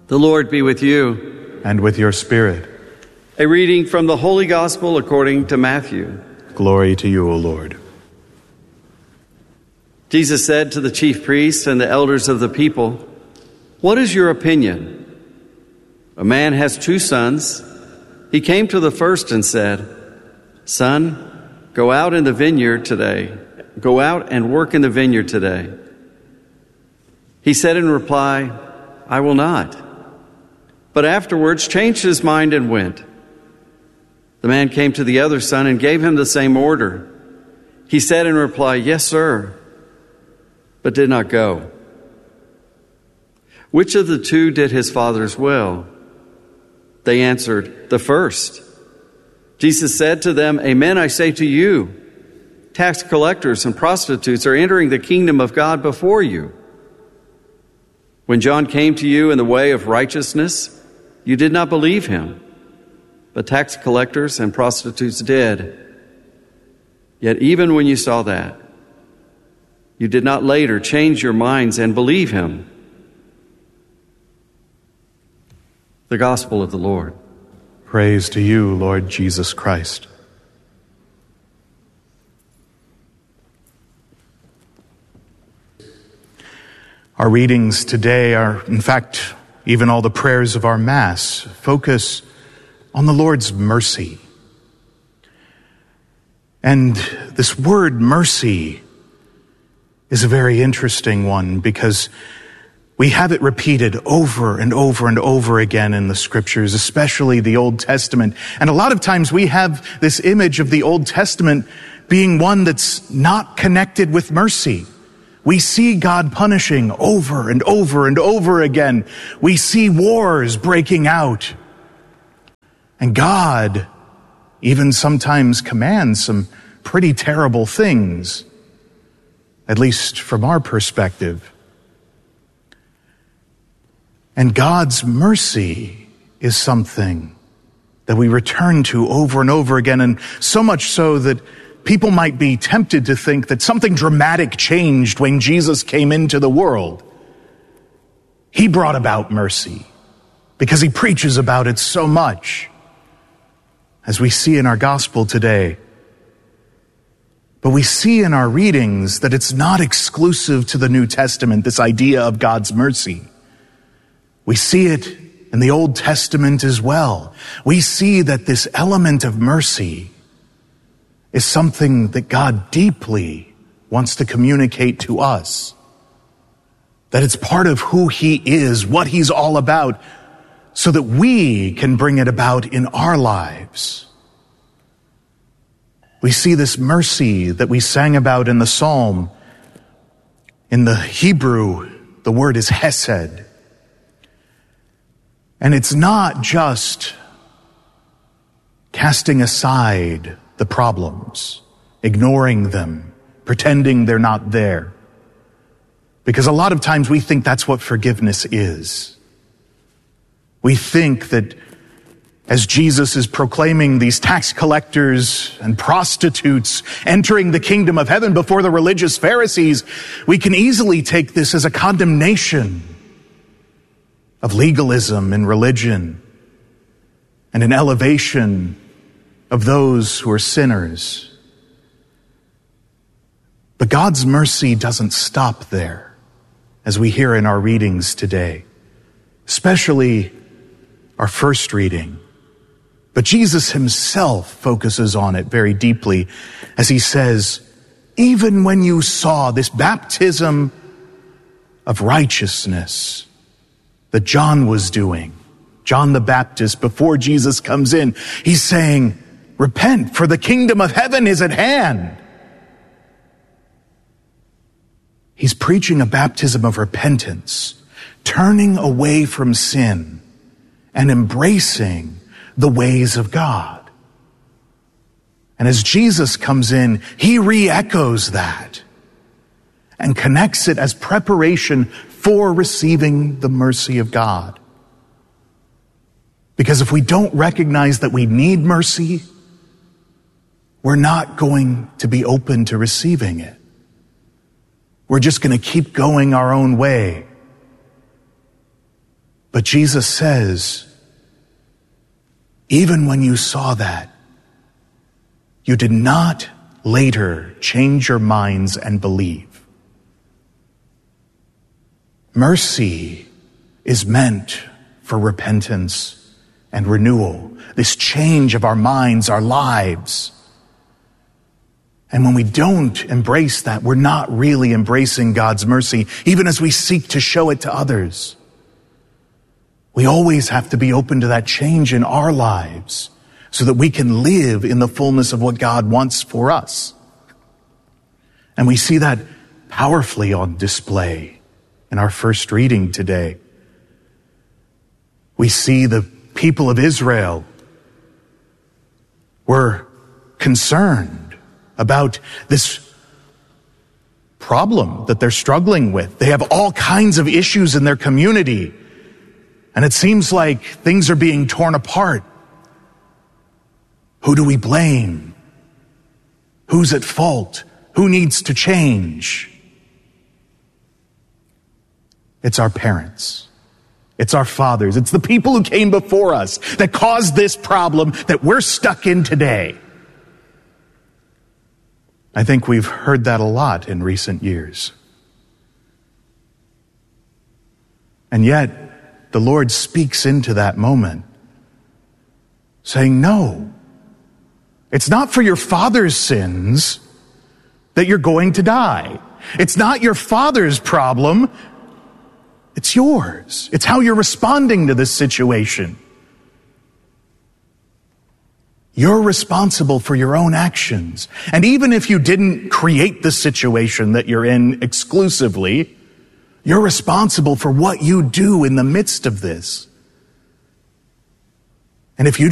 The Lord be with you. And with your spirit. A reading from the Holy Gospel according to Matthew. Glory to you, O Lord. Jesus said to the chief priests and the elders of the people, "What is your opinion? A man has 2 sons. He came to the first and said, 'Son, go out in the vineyard today. Go out and work in the vineyard today.' He said in reply, 'I will not.' But afterwards changed his mind and went. The man came to the other son and gave him the same order. He said in reply, 'Yes, sir,' but did not go. Which of the 2 did his father's will?" They answered, "The first." Jesus said to them, "Amen, I say to you, tax collectors and prostitutes are entering the kingdom of God before you. When John came to you in the way of righteousness, you did not believe him, but tax collectors and prostitutes did. Yet even when you saw that, you did not later change your minds and believe him." The Gospel of the Lord. Praise to you, Lord Jesus Christ. Our readings today are, in fact, even all the prayers of our Mass focus on the Lord's mercy. And this word mercy is a very interesting one because we have it repeated over and over and over again in the Scriptures, especially the Old Testament. And a lot of times we have this image of the Old Testament being one that's not connected with mercy. We see God punishing over and over and over again. We see wars breaking out. And God even sometimes commands some pretty terrible things, at least from our perspective. And God's mercy is something that we return to over and over again, and so much so that people might be tempted to think that something dramatic changed when Jesus came into the world. He brought about mercy because he preaches about it so much, as we see in our gospel today. But we see in our readings that it's not exclusive to the New Testament, this idea of God's mercy. We see it in the Old Testament as well. We see that this element of mercy is something that God deeply wants to communicate to us. That it's part of who he is, what he's all about, so that we can bring it about in our lives. We see this mercy that we sang about in the Psalm. In the Hebrew, the word is hesed. And it's not just casting aside the problems, ignoring them, pretending they're not there. Because a lot of times we think that's what forgiveness is. We think that as Jesus is proclaiming these tax collectors and prostitutes entering the kingdom of heaven before the religious Pharisees, we can easily take this as a condemnation of legalism in religion and an elevation of those who are sinners. But God's mercy doesn't stop there, as we hear in our readings today, especially our first reading. But Jesus himself focuses on it very deeply as he says, even when you saw this baptism of righteousness that John was doing, John the Baptist, before Jesus comes in, he's saying, repent, for the kingdom of heaven is at hand. He's preaching a baptism of repentance, turning away from sin and embracing the ways of God. And as Jesus comes in, he re-echoes that and connects it as preparation for receiving the mercy of God. Because if we don't recognize that we need mercy, we're not going to be open to receiving it. We're just going to keep going our own way. But Jesus says, even when you saw that, you did not later change your minds and believe. Mercy is meant for repentance and renewal, this change of our minds, our lives. And when we don't embrace that, we're not really embracing God's mercy, even as we seek to show it to others. We always have to be open to that change in our lives so that we can live in the fullness of what God wants for us. And we see that powerfully on display in our first reading today. We see the people of Israel were concerned about this problem that they're struggling with. They have all kinds of issues in their community, and it seems like things are being torn apart. Who do we blame? Who's at fault? Who needs to change? It's our parents. It's our fathers. It's the people who came before us that caused this problem that we're stuck in today. I think we've heard that a lot in recent years. And yet, the Lord speaks into that moment, saying, no, it's not for your father's sins that you're going to die. It's not your father's problem. It's yours. It's how you're responding to this situation. You're responsible for your own actions. And even if you didn't create the situation that you're in exclusively, you're responsible for what you do in the midst of this. And if you